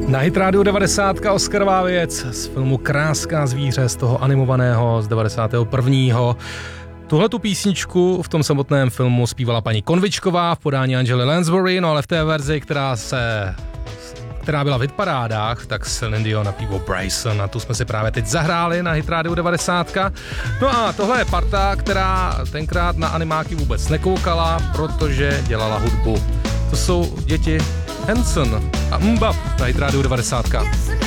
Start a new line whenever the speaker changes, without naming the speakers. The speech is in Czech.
Na Hit Radio 90 Oscarová věc z filmu Kráská zvíře, z toho animovaného z 91. Tuhletu písničku v tom samotném filmu zpívala paní Konvičková v podání Angely Lansbury, no ale v té verzi, která byla v hitparádách, tak Celine Dion a Peebo Bryson, a tu jsme si právě teď zahráli na Hit Radio 90. No a tohle je parta, která tenkrát na animáky vůbec nekoukala, protože dělala hudbu. To jsou děti Hanson a Mbap na Hit Radio 90.